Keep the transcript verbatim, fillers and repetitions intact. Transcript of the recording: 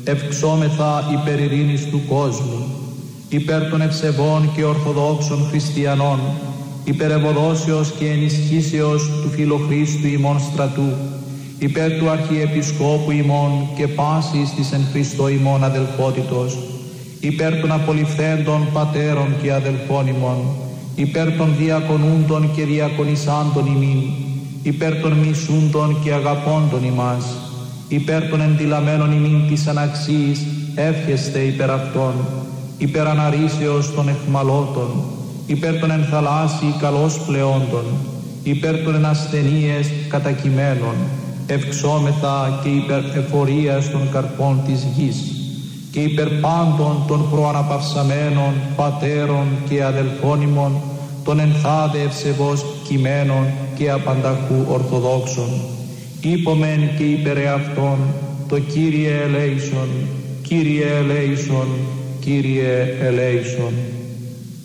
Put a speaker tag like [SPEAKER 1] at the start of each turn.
[SPEAKER 1] ευξόμεθα υπέρ ειρήνης του κόσμου, υπέρ των ευσεβών και ορθοδόξων χριστιανών, υπέρ ευωδόσεως και ενισχύσεως του Φιλοχρίστου ημών στρατού, υπέρ του Αρχιεπισκόπου ημών και πάσης της εν Χριστώ ημών αδελφότητος, υπέρ των απολυφθέντων πατέρων και αδελφών ημών, υπέρ των διακονούντων και διακονισάντων ημίν, υπέρ των μισούντων και αγαπώντων ημάς, υπέρ των εντυλαμένων ημίν της αναξίης, εύχεστε υπέρ αυτών, υπέρ αναρρήσεως των εχμαλώτων, υπέρ των εν θαλάσσι καλώς πλεόντων, υπέρ των εν ασθενείες κατακειμένων, ευξόμεθα και υπέρ εφορίας των καρπών της γης, και υπέρ πάντων των προαναπαυσαμένων πατέρων και αδελφών ημών, των ενθάδε ευσεβώς κειμένων και απανταχού ορθοδόξων, είπομεν και υπέρ εαυτών το Κύριε ελέησον, Κύριε ελέησον, Κύριε ελέησον.